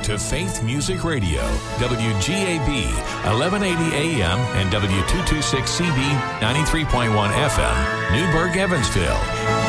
to Faith Music Radio, WGAB, 1180 AM and W226CB, 93.1 FM, Newburgh, Evansville.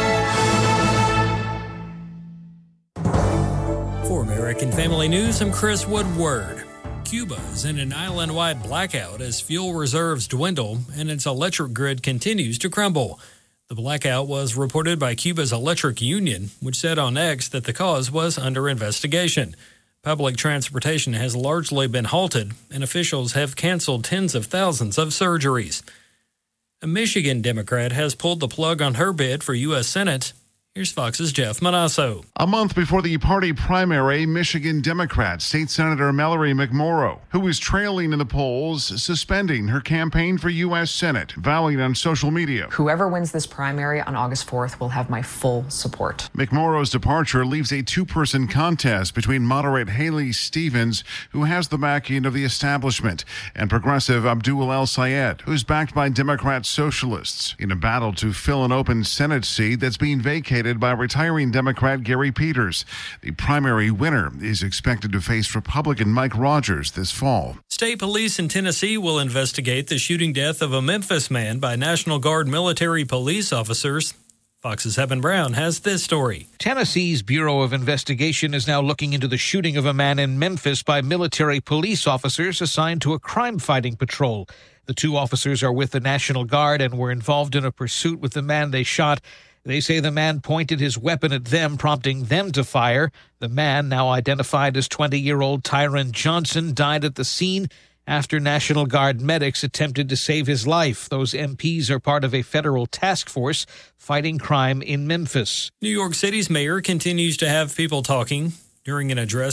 For American Family News, I'm Chris Woodward. Cuba is in an island-wide blackout as fuel reserves dwindle and its electric grid continues to crumble. The blackout was reported by Cuba's electric union, which said on X that the cause was under investigation. Public transportation has largely been halted, and officials have canceled tens of thousands of surgeries. A Michigan Democrat has pulled the plug on her bid for U.S. Senate. Here's Fox's Jeff Manasso. A month before the party primary, Michigan Democrat State Senator Mallory McMorrow, who is trailing in the polls, suspending her campaign for U.S. Senate, vowing on social media, "Whoever wins this primary on August 4th will have my full support." McMorrow's departure leaves a two-person contest between moderate Haley Stevens, who has the backing of the establishment, and progressive Abdul El-Sayed, who's backed by Democrat socialists, in a battle to fill an open Senate seat that's being vacated by retiring Democrat Gary Peters. The primary winner is expected to face Republican Mike Rogers this fall. State police in Tennessee will investigate the shooting death of a Memphis man by National Guard military police officers. Fox's Evan Brown has this story. Tennessee's Bureau of Investigation is now looking into the shooting of a man in Memphis by military police officers assigned to a crime-fighting patrol. The two officers are with the National Guard and were involved in a pursuit with the man they shot. They say the man pointed his weapon at them, prompting them to fire. The man, now identified as 20-year-old Tyron Johnson, died at the scene after National Guard medics attempted to save his life. Those MPs are part of a federal task force fighting crime in Memphis. New York City's mayor continues to have people talking. During an address